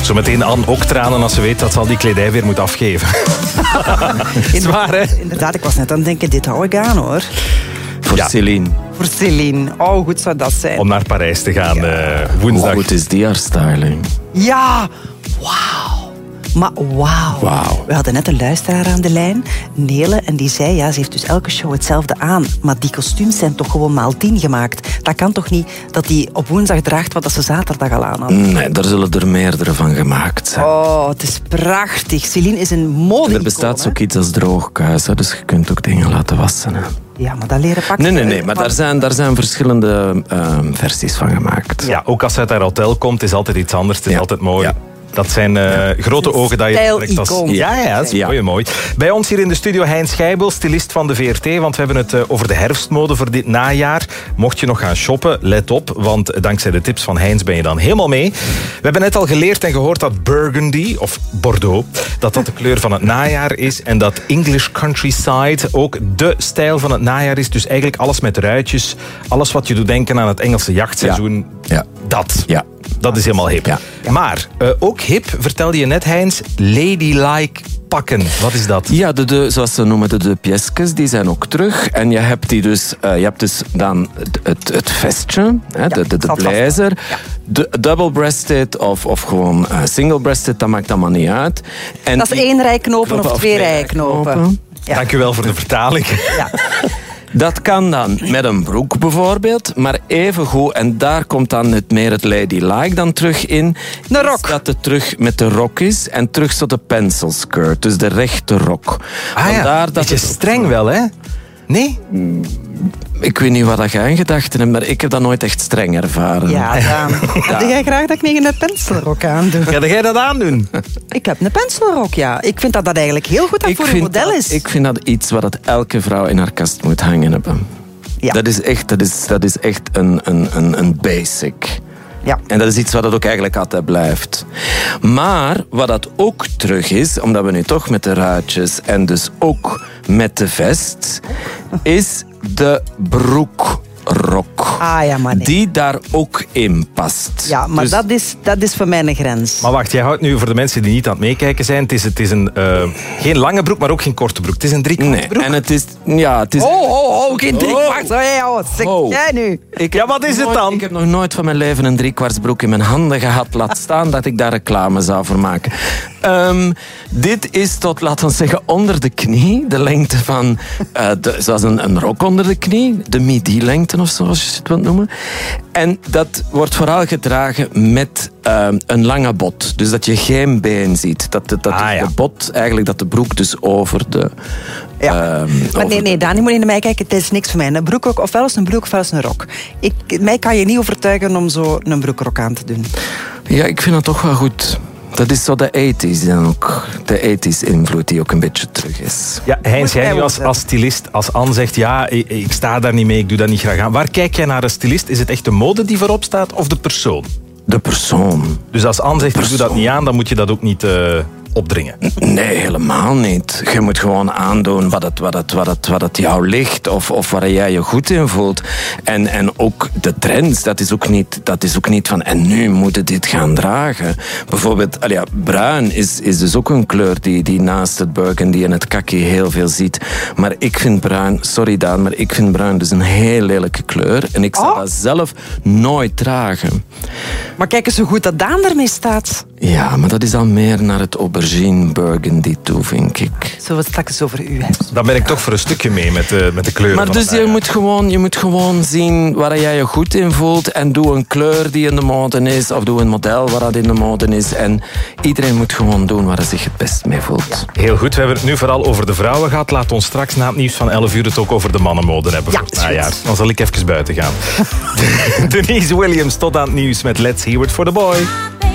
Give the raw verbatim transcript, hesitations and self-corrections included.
Zometeen Anne ook tranen als ze weet dat ze al die kledij weer moet afgeven. Zwaar, hè? Inderdaad, ik was net aan het denken, dit hou ik aan, hoor. Voor Ja. Céline. Voor Céline. Oh, goed zou dat zijn. Om naar Parijs te gaan Ja. uh, woensdag. Hoe goed is die haarstyling? Ja, wauw. Maar wauw. Wauw. We hadden net een luisteraar aan de lijn, Nele, en die zei, ja, ze heeft dus elke show hetzelfde aan. Maar die kostuums zijn toch gewoon maal tien gemaakt. Dat kan toch niet dat die op woensdag draagt wat ze zaterdag al aan had? Nee, daar zullen er meerdere van gemaakt zijn. Oh, het is prachtig. Céline is een mode. En er bestaat ook iets als droogkuis, hè, dus je kunt ook dingen laten wassen. Hè. Ja, maar dat leren pakken. Nee, nee, nee, maar daar zijn, daar zijn verschillende uh, versies van gemaakt. Ja, ook als ze uit haar hotel komt, is altijd iets anders. Het is Ja. altijd mooi. Ja. Dat zijn uh, grote ogen dat je direct als... Stijlicoon. Ja, ja, dat is Ja. mooi, mooi. Bij ons hier in de studio Hein Scheibel, stylist van de V R T. Want we hebben het uh, over de herfstmode voor dit najaar. Mocht je nog gaan shoppen, let op. Want dankzij de tips van Heinz ben je dan helemaal mee. We hebben net al geleerd en gehoord dat Burgundy, of Bordeaux, dat dat de kleur van het najaar is. En dat English Countryside ook de stijl van het najaar is. Dus eigenlijk alles met ruitjes. Alles wat je doet denken aan het Engelse jachtseizoen. Ja. Dat. Ja. Dat is helemaal hip. Ja. Maar uh, ook hip, vertelde je net, Heinz, ladylike pakken. Wat is dat? Ja, de, de, zoals ze noemen de, de pièces, die zijn ook terug. En je hebt, die dus, uh, je hebt dus dan het, het, het vestje, hè, de, de, de blazer. Ja. De double-breasted of, of gewoon uh, single-breasted, dat maakt allemaal niet uit. En dat is die, één rijknopen of, of twee rijknopen. Ja. Dank u wel voor de vertaling. Ja. Dat kan dan met een broek bijvoorbeeld, maar evengoed, en daar komt dan het meer het ladylike dan terug in. De rok. Dat het terug met de rok is en terug tot de pencil skirt, dus de rechte rok. Ah ja, Vandaar dat beetje het streng wel, hè? Nee? Ik weet niet wat jij in gedachten hebt, maar ik heb dat nooit echt streng ervaren. Ja, Daan. Ja. Doe jij graag dat ik niet een penselrok aandoe? Ga jij dat aandoen? Ik heb een penselrok, ja. Ik vind dat dat eigenlijk heel goed dat voor een model dat, is. Ik vind dat iets wat het elke vrouw in haar kast moet hangen hebben. Ja. Dat is echt, dat is, dat is echt een, een, een, een basic. Ja. En dat is iets wat het ook eigenlijk altijd blijft. Maar wat dat ook terug is, omdat we nu toch met de ruitjes en dus ook met de vest, is de broekrok. Ah ja, maar nee. Die daar ook in past. Ja, maar dus, dat, is, dat is voor mij een grens. Maar wacht, jij houdt nu voor de mensen die niet aan het meekijken zijn. Het is, het is een, uh, geen lange broek, maar ook geen korte broek. Het is een driekwart nee, broek. en het is... Ja, het is Oh, oh, oh, geen driekwart. Oh, ja, oh, zeg Oh. jij nu? Ik Ja, wat is het nooit, dan? Ik heb nog nooit van mijn leven een driekwartsbroek in mijn handen gehad. Laat staan dat ik daar reclame zou voor maken. Um, dit is tot, laten we zeggen, onder de knie. De lengte van, uh, de, zoals een, een rok onder de knie. De midi-lengte of zo, als je het wilt noemen. En dat wordt vooral gedragen met uh, een lange bot. Dus dat je geen been ziet. Dat, dat, dat Ah, ja. de bot, eigenlijk dat de broek dus over de... Ja. Um, Maar nee, nee, Dani moet niet naar mij kijken. Het is niks voor mij. Een broekrok, ofwel is een broek, ofwel is een rok. Ik, mij kan je niet overtuigen om zo een broekrok aan te doen. Ja, ik vind dat toch wel goed. Dat is zo de tachtiger dan ook. De tachtiger invloed die ook een beetje terug is. Ja, Heinz, Moet jij jij nu als, wel als stylist, als Anne zegt, ja, ik, ik sta daar niet mee, ik doe dat niet graag aan. Waar kijk jij naar als stylist? Is het echt de mode die voorop staat of de persoon? De persoon. Dus als Anne zegt, ik doe dat niet aan, dan moet je dat ook niet uh, opdringen. Nee, helemaal niet. Je moet gewoon aandoen wat het, wat het, wat het, wat het jou ligt of, of waar jij je goed in voelt. En, en ook de trends, dat is ook niet, dat is ook niet van en nu moet je dit gaan dragen. Bijvoorbeeld, ja, bruin is, is dus ook een kleur die, die naast het burgundy en het kaki heel veel ziet. Maar ik vind bruin, sorry Daan, maar ik vind bruin dus een heel lelijke kleur. En ik zal Oh. dat zelf nooit dragen. Maar kijk eens hoe goed dat Daan ermee staat. Ja, maar dat is al meer naar het aubergine burgundy toe, vind ik. Zullen we het straks over u hebben? Dan ben ik toch voor een stukje mee met de, met de kleuren. Maar van dus het je najaar. moet, gewoon, je moet gewoon zien waar jij je goed in voelt en doe een kleur die in de mode is of doe een model waar dat in de mode is. En iedereen moet gewoon doen waar hij zich het best mee voelt. Heel goed, we hebben het nu vooral over de vrouwen gehad. Laat ons straks na het nieuws van elf uur het ook over de mannenmode hebben Ja, voor het is goed. najaar. Dan zal ik even buiten gaan. Denise Williams, tot aan het nieuws met Let's Hear It For The Boy.